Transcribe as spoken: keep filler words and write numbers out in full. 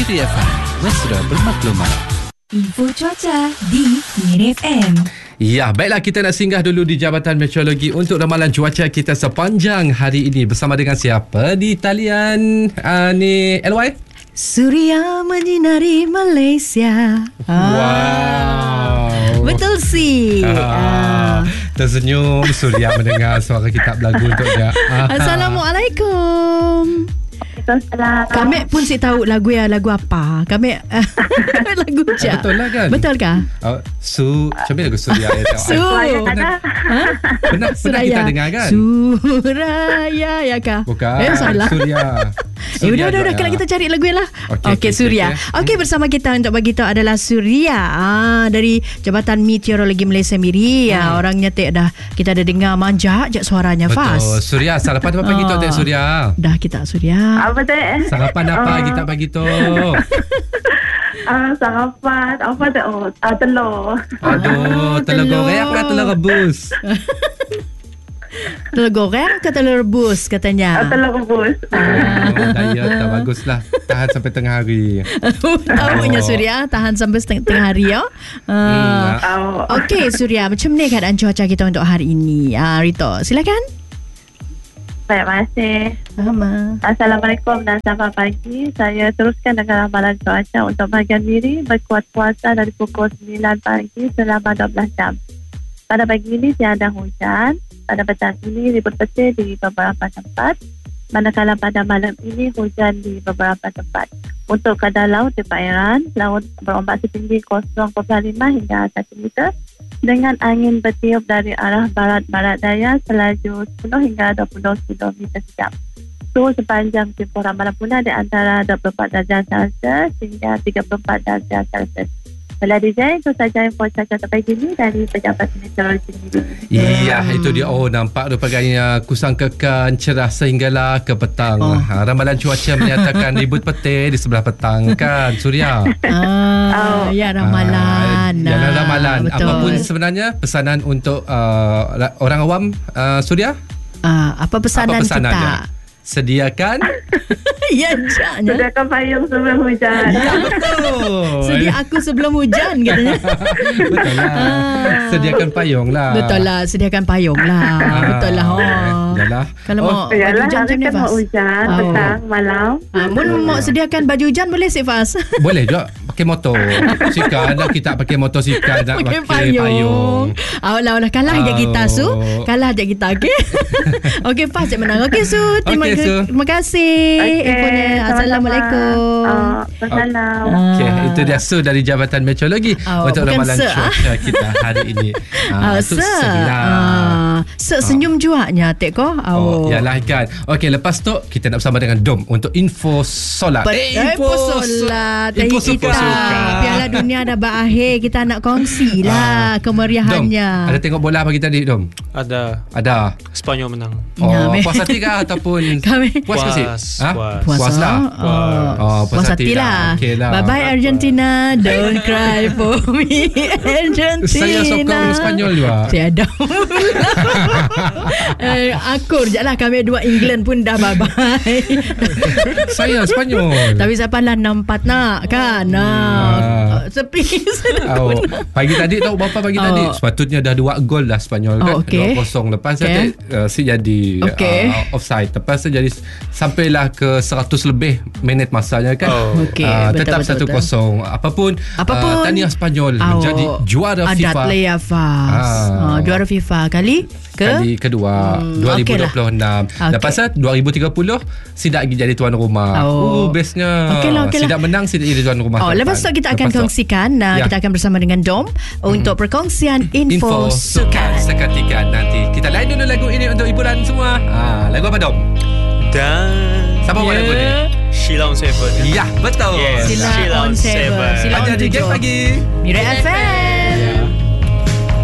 Miri F M, mesra bermaklumat. Info cuaca di Miri F M. Ya, baiklah, kita nak singgah dulu di Jabatan Meteorologi untuk ramalan cuaca kita sepanjang hari ini bersama dengan siapa di talian uh, ni L Y? Suria menyinari Malaysia. Wow. Betul sih. Ah, tersenyum Suria mendengar suara kitab lagu untuk dia. Assalamualaikum. Salam. Kami pun si tahu lagu ya lagu apa. Kami lagu je. Betul lah kan? Betul kah? Uh, su, macam mana lagu Suria? Su. Pernah, pernah, pernah kita dengar kan? Suraya ya kah? Bukan. Eh salah. Suria. Eh udah udah udah, kalau kita cari lagu lah. Okey, okay, okay, Suria. Okey, okay. okay, bersama kita untuk bagi tahu adalah Suria ah, dari Jabatan Meteorologi Malaysia Miri. Hmm. Ah, orangnya tak dah kita ada dengar manja je suaranya. Betul. Fast. Suria, sarapan apa pagi tu Tek Suria? Dah kita Suria. Apa tu? Sarapan apa uh, kita pagi tu? Uh, sarapan apa tu? Oh, uh, telur. Aduh, telur goreng ke telur rebus? Telur goreng ke telur rebus katanya? Uh, telur rebus. Oh, diet tak baguslah. Tahan sampai tengah hari. Tahunya Suria tahan sampai tengah hari ya. Uh, hmm, oh. Okey Suria, macam ni keadaan cuaca kita untuk hari ini? Ah, uh, Rito, silakan. Terima kasih. Sama. Assalamualaikum dan selamat pagi. Saya teruskan dengan ramalan cuaca untuk bahagian Miri berkuat kuasa dari pukul sembilan pagi selama dua belas jam. Pada pagi ini tiada hujan. Pada petang ini ribut petir di beberapa tempat. Manakala pada malam ini hujan di beberapa tempat. Untuk kadar laut di perairan, laut berombak setinggi kosong perpuluhan lima hingga satu meter. Dengan angin bertiup dari arah barat-barat daya selaju sepuluh hingga dua puluh kilometer sejam. Suhu sepanjang tempoh ramalan pula di antara dua puluh empat darjah Celsius hingga tiga puluh empat darjah Celsius. Bila D J, itu saja info cuaca terpagi ini dari Pejabat Meteorologi Miri. Iya, itu dia. Oh, nampak rupanya kusang kekang cerah sehinggalah ke petang. Oh. Ha, ramalan cuaca menyatakan ribut petir di sebelah petang kan, Suria? Ah, oh. Ya, ramalan. Ah, ya, ramalan. Betul. Apa pun sebenarnya pesanan untuk uh, orang awam, uh, Suria? Ah, apa pesanan, apa pesanan kita? Sediakan ya, jaknya. Sediakan payung sebelum hujan. Ya, betul. Sedia aku sebelum hujan katanya. Betul lah. Ah. Sediakan payung lah. Betul lah, sediakan payung lah. Ah. Betul lah. Oh. Yalah. Kalau oh. mau Yalah, hujan macam ni Fas. Mau hujan, oh. petang, malam. Ah, mun mau sediakan baju hujan boleh sih Fas? Boleh juga. Pakai motor. Sikat dah kita pakai motor sikat nak pakai, pakai payung. payung. Alah alah kalah je kita Su. Kalah je kita okey. Okey Fas je menang. Okey Su. Terima, okay, Su. terima kasih. Okay. Infonya. Assalamualaikum. Assalam. Oh, okey, itu dia Su dari Jabatan Meteorologi oh, untuk ramalan cuaca kita hari ini. Ah, uh, Se. Uh, Se senyum juaknya tek ko. Oh, yalah kan. Okey, lepas tu kita nak bersama dengan Dom untuk info solat. Eh, info, info solat. Info kita. Piala Dunia dah berakhir, kita nak kongsi lah uh, kemeriahannya. Dom, ada tengok bola pagi tadi, Dom? Ada. Ada. Sepanyol menang. Oh, ya, puas hati kah ataupun kami puas ke sih? Ha? Puas. Puas lah. Puas, oh, puas hati lah. Okay lah. Bye bye Argentina, don't cry for me Argentina. Saya sokong Sepanyol juga. Tiada. eh, akur je lah, kami dua England pun dah bye bye. Saya Sepanyol. Tapi siapa lah enam empat nak kan? Nah, sepi. Oh, pagi tadi tahu berapa pagi oh. tadi? Sepatutnya dah dua gol dah Sepanyol kan. Oh, okay. dua kosong lepas okay. uh, si jadi okay. uh, offside. Lepas tu jadi sampailah ke seratus lebih minit masanya kan. Oh. Okay. Uh, tetap satu kosong. Apapun, Apapun uh, tahniah Sepanyol oh. menjadi juara Adat FIFA. Adat player Fas. Ah. Uh, juara FIFA kali ke? Kali kedua hmm, dua ribu dua puluh enam. Okay lah. Lepas tu dua ribu tiga puluh Sidak jadi tuan rumah. Oh, uh, bestnya. Okay lah, okay Sidak lah. menang, Sidak jadi tuan rumah. Oh, lepas tu kita akan lepas kongsikan uh, ya. Kita akan bersama dengan Dom hmm. untuk perkongsian info, info sukan. Seketika nanti kita lain dulu lagu ini untuk hiburan semua. Ah, lagu apa Dom? Dan siapa buat lagu ni? Sheila on Seven. Ya, betul. Yes. Sheila on Seven. Hanya di Game Pagi Miri F M.